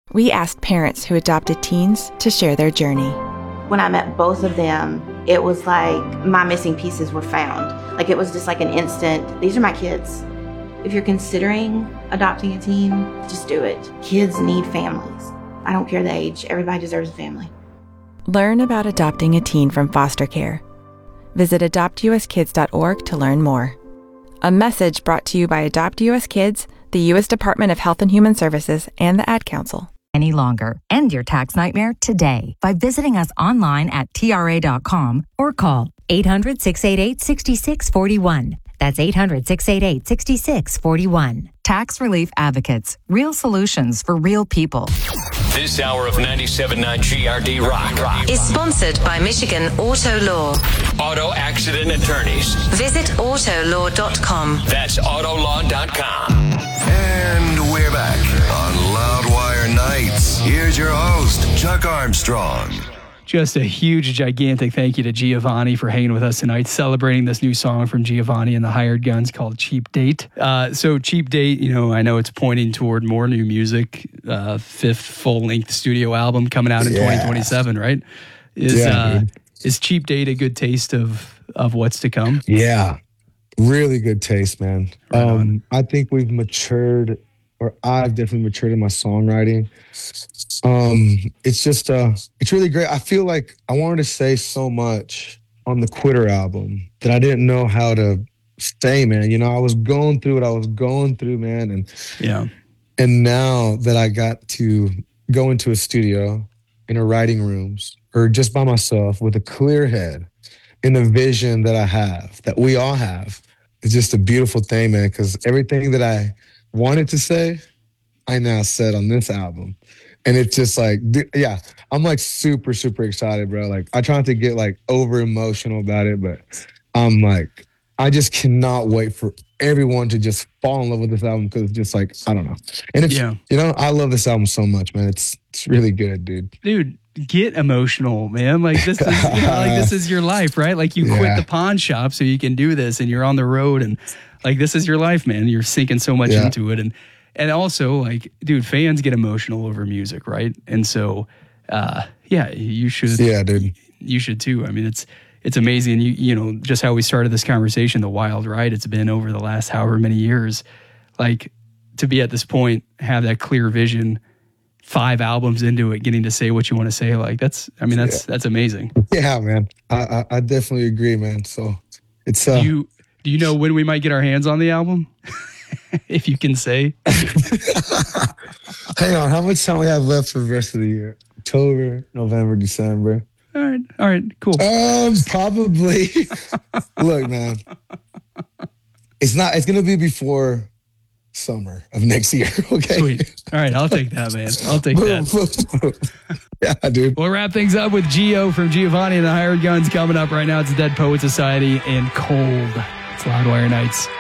We asked parents who adopted teens to share their journey. When I met both of them, it was like my missing pieces were found. Like it was just like an instant, these are my kids. If you're considering adopting a teen, just do it. Kids need families. I don't care the age. Everybody deserves a family. Learn about adopting a teen from foster care. Visit adoptuskids.org to learn more. A message brought to you by Adopt US Kids, the U.S. Department of Health and Human Services, and the Ad Council. Any longer. End your tax nightmare today by visiting us online at TRA.com or call 800-688-6641. That's 800-688-6641. Tax Relief Advocates. Real solutions for real people. This hour of 97.9 GRD Rock is sponsored by Michigan Auto Law. Auto Accident Attorneys. Visit autolaw.com. That's autolaw.com. And we're back on Loudwire Nights. Here's your host, Chuck Armstrong. Just a huge, gigantic thank you to Giovanni for hanging with us tonight, celebrating this new song from Giovanni and the Hired Guns called Cheap Date. So Cheap Date, I know it's pointing toward more new music, fifth full-length studio album coming out in 2027, right? Is Cheap Date a good taste of what's to come? Yeah, really good taste, man. Right I think we've matured, or I've definitely matured in my songwriting. It's just, it's really great. I feel like I wanted to say so much on the Quitter album that I didn't know how to say, man. I was going through what I was going through, man. And now that I got to go into a studio in a writing rooms or just by myself with a clear head in the vision that I have, that we all have, it's just a beautiful thing, man. Because everything that I wanted to say, I now said on this album. And it's just like, yeah, I'm like super, super excited, bro. Like I try not to get like over emotional about it, but I'm like, I just cannot wait for everyone to just fall in love with this album because it's just like, I don't know. And it's, I love this album so much, man. It's really good, dude. Dude, get emotional, man. Like this is, this is your life, right? Like you quit the pawn shop so you can do this and you're on the road and like, this is your life, man. You're sinking so much into it. And also, like, dude, fans get emotional over music, right? And so, you should. Yeah, dude. You should too. I mean, it's amazing. You just how we started this conversation, the wild ride it's been over the last however many years. Like, to be at this point, have that clear vision, 5 albums into it, getting to say what you want to say. Like, that's amazing. Yeah, man. I definitely agree, man. So it's. Do you know when we might get our hands on the album? If you can say. Hang on, how much time we have left for the rest of the year? October, November, December. All right, cool. Probably. Look, man. It's gonna be before summer of next year, okay? Sweet. All right, I'll take that, man. I'll take that. Yeah, dude. We'll wrap things up with Gio from Giovanni and the Hired Guns coming up right now. It's Dead Poet Society and Cold. It's Loudwire Nights.